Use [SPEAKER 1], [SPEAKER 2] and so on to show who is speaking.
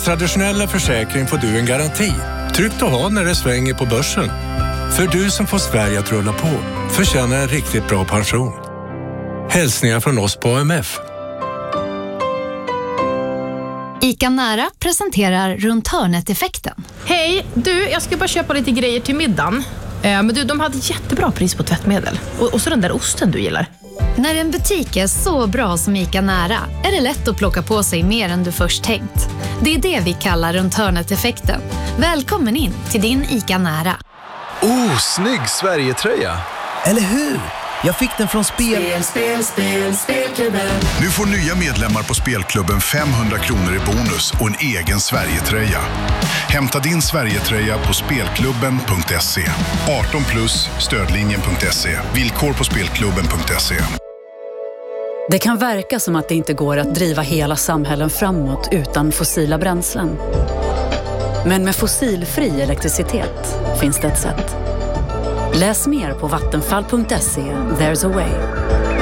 [SPEAKER 1] Traditionella försäkring får du en garanti. Tryggt att ha när det svänger på börsen. För du som får Sverige att rulla på förtjänar en riktigt bra pension. Hälsningar från oss på AMF.
[SPEAKER 2] ICA Nära presenterar Runt hörnet-effekten.
[SPEAKER 3] Hej, du, jag ska bara köpa lite grejer till middagen. Men du, de hade jättebra pris på tvättmedel. Och så den där osten du gillar.
[SPEAKER 2] När en butik är så bra som ICA Nära är det lätt att plocka på sig mer än du först tänkt. Det är det vi kallar Runt hörnet-effekten. Välkommen in till din ICA Nära.
[SPEAKER 4] Oh, snygg Sverige-tröja. Eller hur? Jag fick den från
[SPEAKER 5] Spelklubben. Nu får nya medlemmar på Spelklubben 500 kronor i bonus och en egen Sverige-tröja. Hämta din Sverige-tröja på spelklubben.se. 18 plus, stödlinjen.se. Villkor på spelklubben.se.
[SPEAKER 6] Det kan verka som att det inte går att driva hela samhällen framåt utan fossila bränslen. Men med fossilfri elektricitet finns det ett sätt. Läs mer på vattenfall.se. There's a way.